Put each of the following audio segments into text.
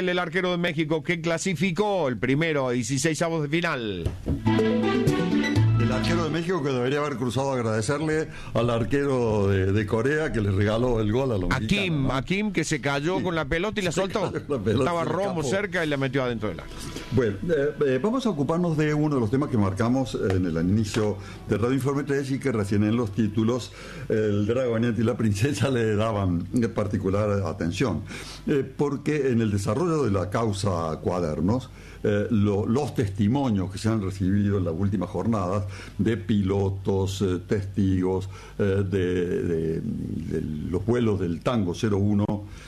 El arquero de México que clasificó el primero a 16avos de final. El arquero de México que debería haber cruzado a agradecerle al arquero de Corea que le regaló el gol a los mexicanos, ¿no? Hakim que se cayó con la pelota y la soltó. Estaba Romo cerca y la metió adentro del arco. Bueno, vamos a ocuparnos de uno de los temas que marcamos en el inicio de Radio Informe 3 y que recién en los títulos el dragoneante y la princesa le daban particular atención. Porque en el desarrollo de la causa Cuadernos, los testimonios que se han recibido en las últimas jornadas de pilotos, testigos de los vuelos del Tango 01,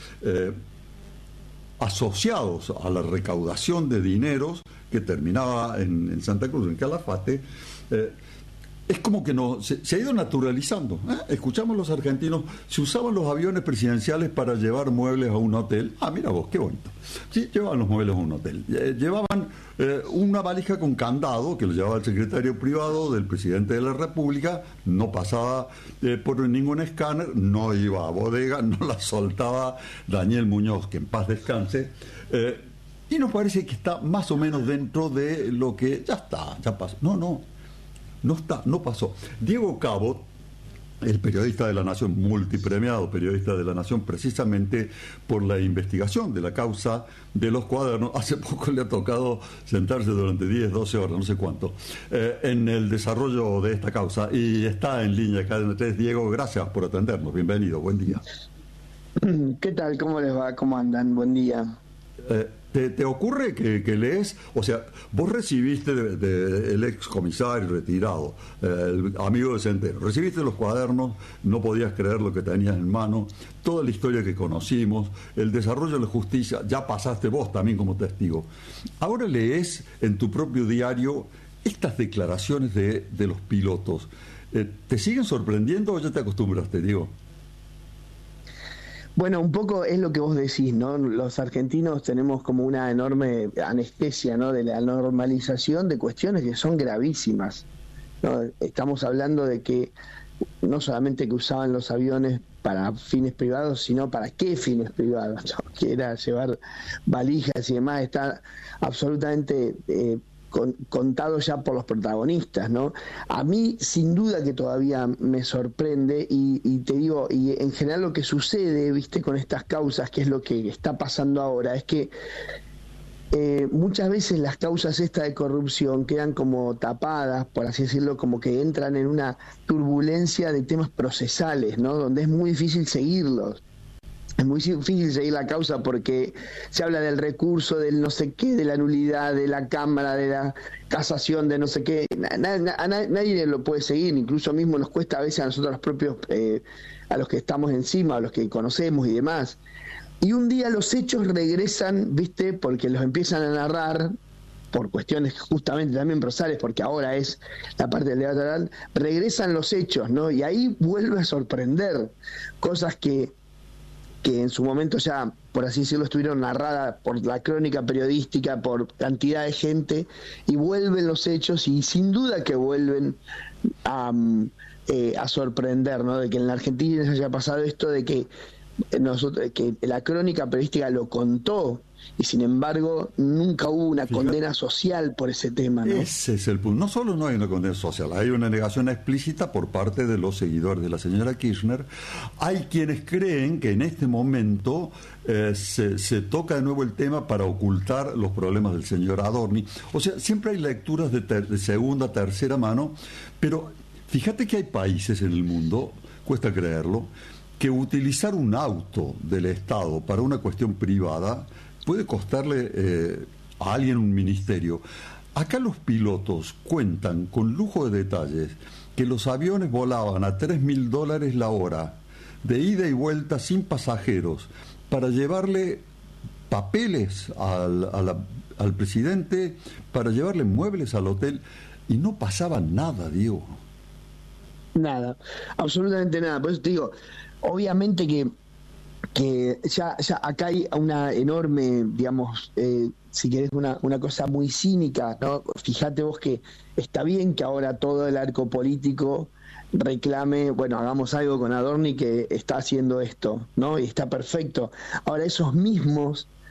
asociados a la recaudación de dineros que terminaba en Santa Cruz, en Calafate, es como que se ha ido naturalizando. Escuchamos los argentinos, se usaban los aviones presidenciales para llevar muebles a un hotel. Mira vos, qué bonito. Sí, llevaban los muebles a un hotel. Llevaban una valija con candado que lo llevaba el secretario privado del presidente de la República, no pasaba por ningún escáner, no iba a bodega, no la soltaba Daniel Muñoz, que en paz descanse. Y nos parece que está más o menos dentro de lo que ya pasó. No pasó. Diego Cabot, el periodista de La Nación, multipremiado periodista de La Nación, precisamente por la investigación de la causa de los Cuadernos, hace poco le ha tocado sentarse durante 10, 12 horas, no sé cuánto, en el desarrollo de esta causa, y está en línea acá en 3. Diego, gracias por atendernos, bienvenido, buen día. ¿Qué tal? ¿Cómo les va? ¿Cómo andan? Buen día. ¿Te ocurre que lees? O sea, vos recibiste del ex comisario retirado, el amigo de Centeno, recibiste los Cuadernos, no podías creer lo que tenías en mano, toda la historia que conocimos, el desarrollo de la justicia, ya pasaste vos también como testigo. Ahora lees en tu propio diario estas declaraciones de los pilotos. ¿Te siguen sorprendiendo o ya te acostumbraste, Diego? Bueno, un poco es lo que vos decís, ¿no? Los argentinos tenemos como una enorme anestesia, ¿no? De la normalización de cuestiones que son gravísimas, ¿no? Estamos hablando de que no solamente que usaban los aviones para fines privados, sino para qué fines privados, ¿no? Que era llevar valijas y demás, está absolutamente contado ya por los protagonistas, ¿no? A mí, sin duda que todavía me sorprende y te digo, y en general lo que sucede, viste, con estas causas, que es lo que está pasando ahora, es que muchas veces las causas estas de corrupción quedan como tapadas, por así decirlo, como que entran en una turbulencia de temas procesales, ¿no? Donde es muy difícil seguirlos. Es muy difícil seguir la causa porque se habla del recurso, del no sé qué, de la nulidad, de la Cámara, de la casación, de no sé qué. Nadie lo puede seguir, incluso mismo nos cuesta a veces a nosotros los propios, a los que estamos encima, a los que conocemos y demás. Y un día los hechos regresan, ¿viste? Porque los empiezan a narrar por cuestiones justamente también procesales, porque ahora es la parte del debate oral, regresan los hechos, ¿no? Y ahí vuelve a sorprender cosas que en su momento ya, por así decirlo, estuvieron narradas por la crónica periodística, por cantidad de gente, y vuelven los hechos, y sin duda que vuelven a sorprender, ¿no? De que en la Argentina se haya pasado esto, de que que la crónica periodística lo contó, y sin embargo nunca hubo una condena social por ese tema, ¿no? Ese es el punto. No solo no hay una condena social, hay una negación explícita por parte de los seguidores de la señora Kirchner. Hay quienes creen que en este momento se toca de nuevo el tema para ocultar los problemas del señor Adorni. O sea, siempre hay lecturas de segunda, tercera mano, pero fíjate que hay países en el mundo, cuesta creerlo, que utilizar un auto del Estado para una cuestión privada puede costarle a alguien un ministerio. Acá los pilotos cuentan con lujo de detalles que los aviones volaban a $3.000 la hora, de ida y vuelta sin pasajeros, para llevarle papeles al presidente, para llevarle muebles al hotel, y no pasaba nada, Diego. Nada, absolutamente nada. Por eso te digo, obviamente que ya acá hay una enorme, digamos, si querés, una cosa muy cínica, ¿no? Fíjate vos que está bien que ahora todo el arco político reclame, bueno, hagamos algo con Adorni que está haciendo esto, ¿no? Y está perfecto. Ahora esos mismos